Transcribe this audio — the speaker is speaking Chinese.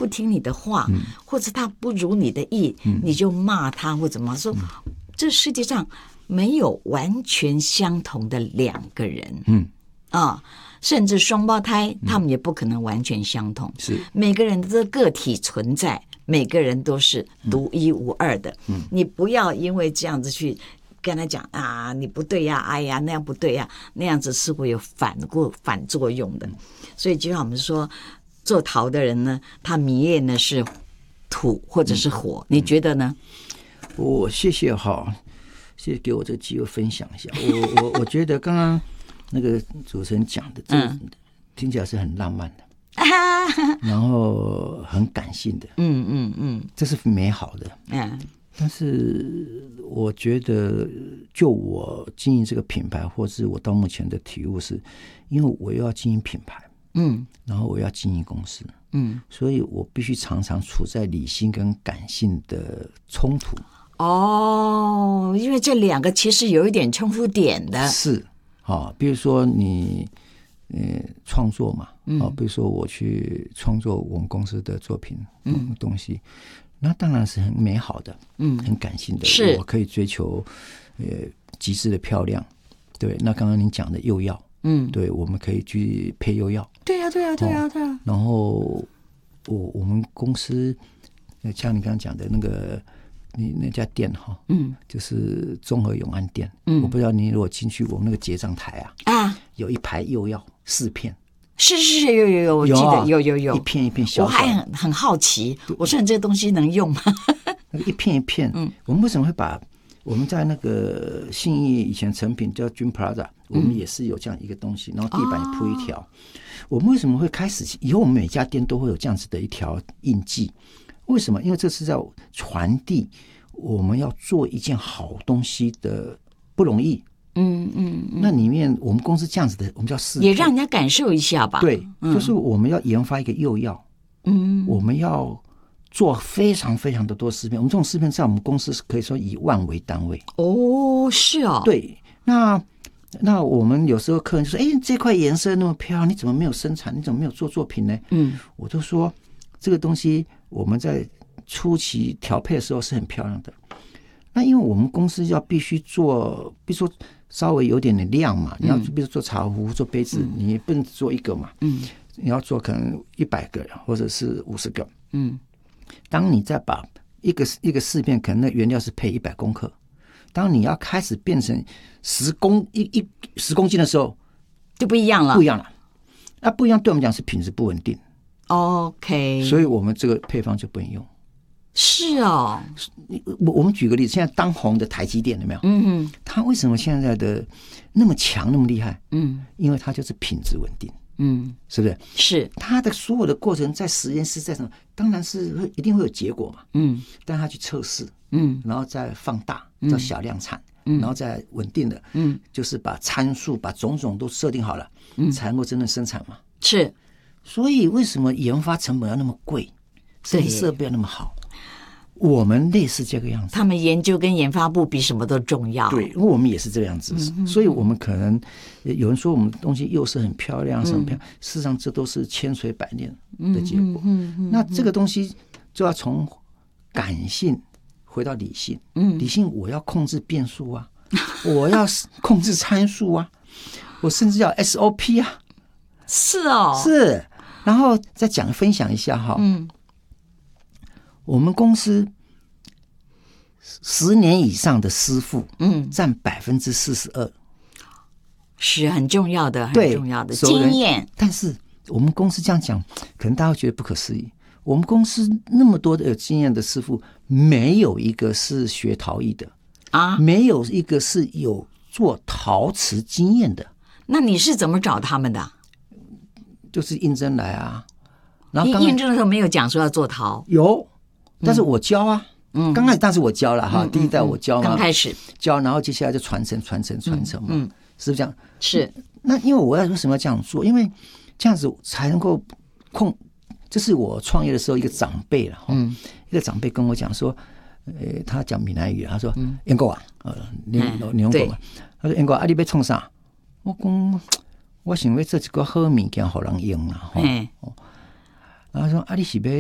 不听你的话，或者他不如你的意，你就骂他或怎么说。这世界上没有完全相同的两个人，甚至双胞胎，他们也不可能完全相同。 是每个人的个体存在，每个人都是独一无二的。你不要因为这样子去跟他讲啊，你不对呀，哎呀，那样不对呀，那样子是会有反作用的。所以就像我们说，做陶的人呢，他迷恋的是土或者是火，你觉得呢？ 我谢谢给我这个机会分享一下。我觉得刚刚那个主持人讲的，听起来是很浪漫的，然后很感性的，这是美好的，但是我觉得，就我经营这个品牌，或是我到目前的体悟是，因为我又要经营品牌，然后我要经营公司，所以我必须常常处在理性跟感性的冲突。 因为这两个其实有一点冲突点的。 是，比如说你创作嘛，比如说我去创作我们公司的作品，东西，那当然是很美好的，很感性的， 是我可以追求极致的漂亮。对，那刚刚您讲的釉药，对，我们可以去配釉药。 对呀。 然后我们公司像你刚刚讲的那个。你那家店就是综合永安店，我不知道你如果进去我们那个结账台有一排釉药4片， 是有，我记得有一片一片小小的， 我还很好奇，我说你这个东西能用吗？ 那个一片一片，我们为什么会把我们在那个信义以前成品叫 Dream Plaza，我们也是有这样一个东西，然后地板也铺一条。我们为什么会开始以后我们每家店都会有这样子的一条印记？为什么？因为这是在传递我们要做一件好东西的不容易。那里面我们公司这样子的，我们叫试配， 也让人家感受一下吧。 对，就是我们要研发一个釉药，我们要做非常非常的多试片。我们这种试片在我们公司可以说以万为单位。 是哦。 对，那我们有时候客人就说：“这块颜色那么漂亮，你怎么没有生产？你怎么没有做作品呢？”我都说这个东西我们在初期调配的时候是很漂亮的。那因为我们公司要必须做，比如说稍微有点的量嘛，你要比如说做茶壶、做杯子，你不能做一个嘛，你要做可能100个或者是50个。当你再把一个试片，可能那原料是配100公克，当你要开始变成10公斤的时候， 就不一样了。 那不一样对我们讲是品质不稳定。 OK， 所以我们这个配方就不能用。 是哦， 我们举个例子，现在当红的台积电有没有？它为什么现在的那么强那么厉害？因为它就是品质稳定。是不是？ 是它的所有的过程在实验室在什么？当然是一定会有结果嘛。但它去测试，然后再放大，叫小量产，然后再稳定的，就是把参数把种种都设定好了，才能够真正生产嘛。 是。 所以为什么研发成本要那么贵，甚至设备要那么好？我们类似这个样子， 他们研究跟研发部比什么都重要。 对，因为我们也是这个样子，所以我们可能有人说我们东西又是很漂亮，是很漂亮，事实上这都是千锤百炼的结果。那这个东西就要从感性回到理性。理性我要控制变数啊，我要控制参数啊，我甚至要 SOP 啊。 是哦， 是，然后再分享一下哈。我们公司10年以上的师傅，占42%， 是很重要的，很重要的经验。 但是我们公司这样讲，可能大家会觉得不可思议。我们公司那么多的有经验的师傅，没有一个是学陶艺的啊，没有一个是有做陶瓷经验的。 那你是怎么找他们的？ 就是应征来啊。然后应征的时候没有讲说要做陶， 有。但是我教啊，刚开始当时我教了哈，第一代我教嘛， 刚开始教， 然后接下来就传承嘛，是不是这样？ 是。 那因为我为什么要这样做？因为这样子才能够这是我创业的时候一个长辈了，一个长辈跟我讲说，他讲闽南语，他说：“英国啊，你用过吗？”他说：“英国啊，你要创啥？”我讲，我想要做一个好物件，给人用啦。然后说：“啊，你是要？”